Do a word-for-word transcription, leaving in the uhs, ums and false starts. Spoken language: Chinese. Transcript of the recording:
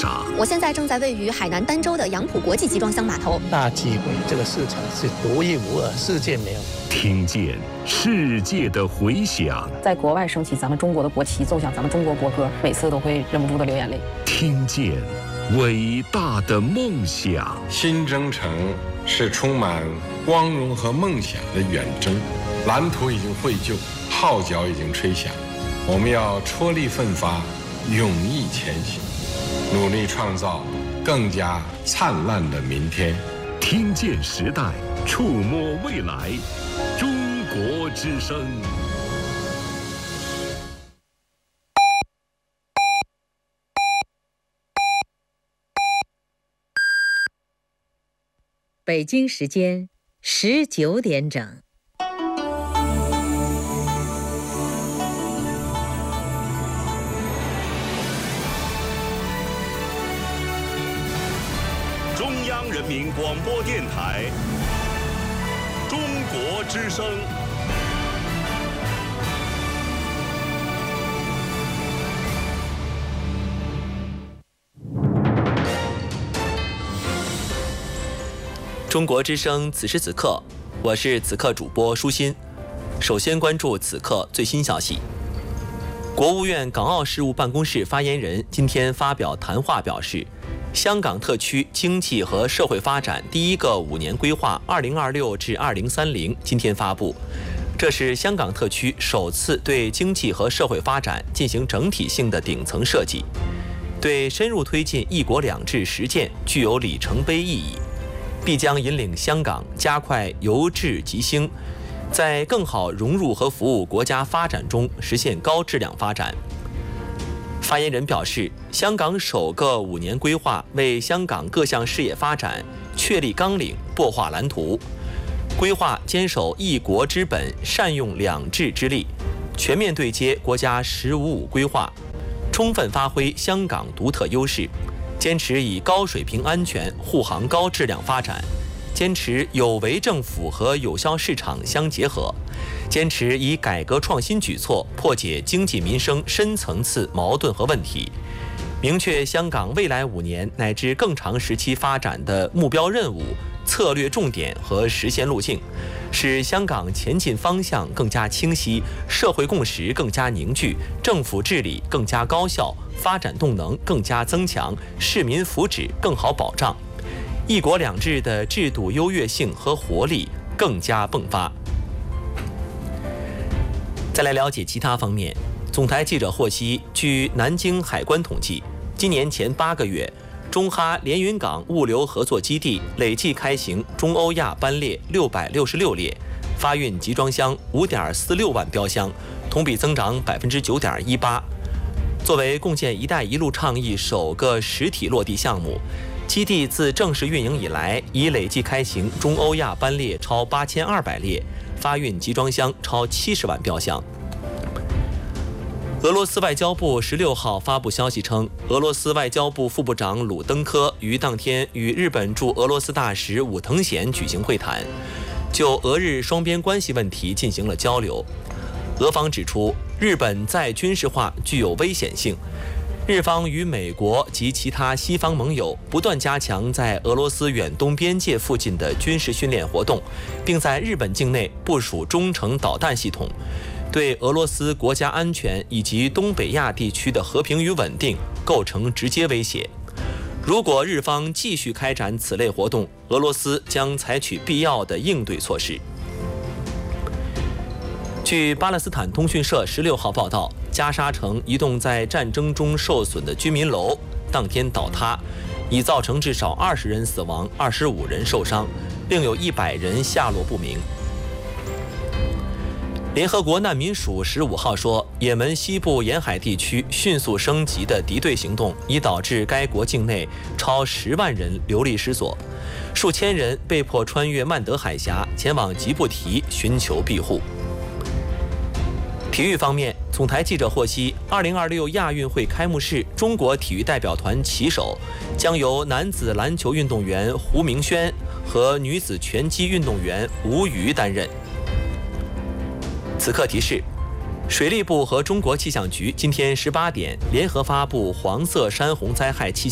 长。 我现在正在位于海南儋州的杨浦国际集装箱码头。 大机会，这个市场是独一无二，世界没有。 听见世界的回响， 在国外升起咱们中国的国旗，奏响咱们中国国歌，每次都会忍不住的流眼泪。 听见伟大的梦想。 新征程是充满光荣和梦想的远征，蓝图已经绘就，号角已经吹响，我们要踔厉奋发，勇毅前行，努力创造更加灿烂的明天。 听见时代，触摸未来，中国之声。 北京时间十九点整。 中央人民广播电台，中国之声。 中国之声，此时此刻，我是此刻主播舒心。首先关注此刻最新消息。国务院港澳事务办公室发言人今天发表谈话表示，香港特区经济和社会发展第一个五年规划二零二六至二零三零今天发布，这是香港特区首次对经济和社会发展进行整体性的顶层设计，对深入推进一国两制实践具有里程碑意义，必将引领香港加快由治及兴，在更好融入和服务国家发展中实现高质量发展。发言人表示，香港首个五年规划为香港各项事业发展确立纲领、擘画蓝图，规划坚守一国之本，善用两制之力，全面对接国家“十五五”规划，充分发挥香港独特优势，坚持以高水平安全护航高质量发展，坚持有为政府和有效市场相结合，坚持以改革创新举措破解经济民生深层次矛盾和问题，明确香港未来五年乃至更长时期发展的目标任务、策略重点和实现路径，使香港前进方向更加清晰，社会共识更加凝聚，政府治理更加高效，发展动能更加增强，市民福祉更好保障，一国两制的制度优越性和活力更加迸发。再来了解其他方面，总台记者获悉，据南京海关统计，今年前八个月，中哈连云港物流合作基地累计开行中欧亚班列六百六十六列，发运集装箱五点四六万标箱，同比增长百分之九点一八。作为共建“一带一路”倡议首个实体落地项目，基地自正式运营以来，已累计开行中欧亚班列超八千二百列，发运集装箱超七十万标箱。俄罗斯外交部十六号发布消息称，俄罗斯外交部副部长鲁登科于当天与日本驻俄罗斯大使武藤贤举行会谈，就俄日双边关系问题进行了交流。俄方指出，日本再军事化具有危险性，日方与美国及其他西方盟友不断加强在俄罗斯远东边界附近的军事训练活动，并在日本境内部署中程导弹系统，对俄罗斯国家安全以及东北亚地区的和平与稳定构成直接威胁。如果日方继续开展此类活动，俄罗斯将采取必要的应对措施。据巴勒斯坦通讯社十六号报道，加沙城一栋在战争中受损的居民楼当天倒塌，已造成至少二十人死亡，二十五人受伤，另有一百人下落不明。联合国难民署十五号说，也门西部沿海地区迅速升级的敌对行动已导致该国境内超十万人流离失所，数千人被迫穿越曼德海峡前往吉布提寻求庇护。体育方面，总台记者获悉，二零二六亚运会开幕式，中国体育代表团旗手将由男子篮球运动员胡明轩和女子拳击运动员吴瑜担任。此刻提示，水利部和中国气象局今天十八点联合发布黄色山洪灾害气象